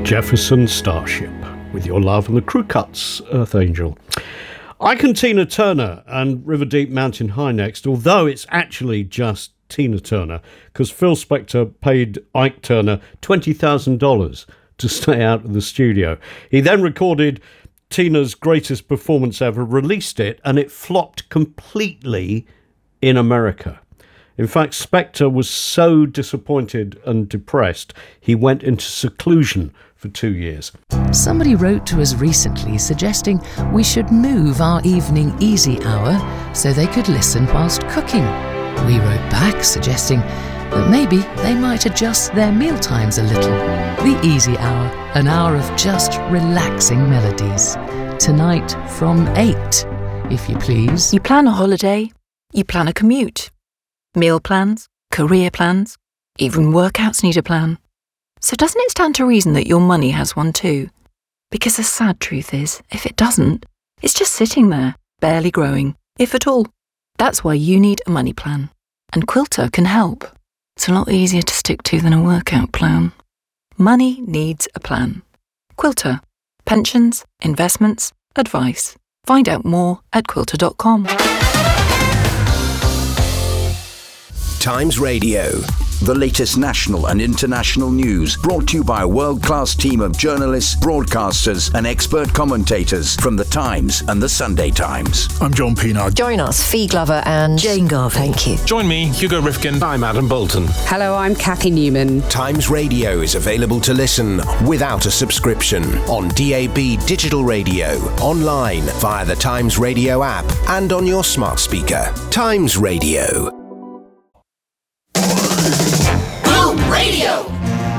Jefferson Starship, with your love and the Crew Cuts, Earth Angel. Ike and Tina Turner and River Deep Mountain High next, although it's actually just Tina Turner, because Phil Spector paid Ike Turner $20,000 to stay out of the studio. He then recorded Tina's greatest performance ever, released it, and it flopped completely in America. In fact, Spector was so disappointed and depressed, he went into seclusion for 2 years. Somebody wrote to us recently suggesting we should move our evening easy hour so they could listen whilst cooking. We wrote back suggesting that maybe they might adjust their meal times a little. The Easy Hour, an hour of just relaxing melodies. Tonight from 8, if you please. You plan a holiday, you plan a commute. Meal plans, career plans, even workouts need a plan. So doesn't it stand to reason that your money has one too? Because the sad truth is, if it doesn't, it's just sitting there, barely growing, if at all. That's why you need a money plan. And Quilter can help. It's a lot easier to stick to than a workout plan. Money needs a plan. Quilter. Pensions, investments, advice. Find out more at quilter.com. Times Radio. The latest national and international news brought to you by a world-class team of journalists, broadcasters and expert commentators from The Times and The Sunday Times. I'm John Pienaar. Join us, Fee Glover and Jane Garvey. Thank you. Join me, Hugo Rifkin. I'm Adam Bolton. Hello, I'm Kathy Newman. Times Radio is available to listen without a subscription on DAB digital radio, online via the Times Radio app and on your smart speaker. Times Radio.